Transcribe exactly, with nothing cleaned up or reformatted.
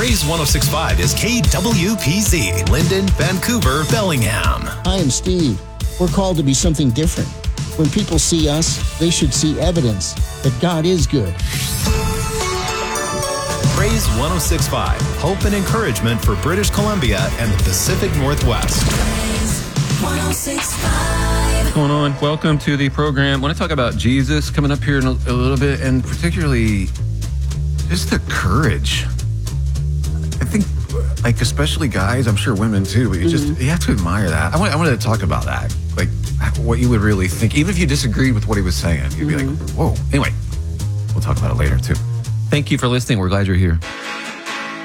Praise one oh six point five is K W P Z, Linden, Vancouver, Bellingham. Hi, I'm Steve. We're called to be something different. When people see us, they should see evidence that God is good. Praise one oh six point five, hope and encouragement for British Columbia and the Pacific Northwest. Praise one oh six point five. What's going on? Welcome to the program. I want to talk about Jesus coming up here in a, a little bit, and particularly just the courage. I think, like, especially guys, I'm sure women too, but you just, mm-hmm. you have to admire that. I, want, I wanted to talk about that, like what you would really think. Even if you disagreed with what he was saying, you'd be mm-hmm. like, whoa. Anyway, we'll talk about it later too. Thank you for listening. We're glad you're here.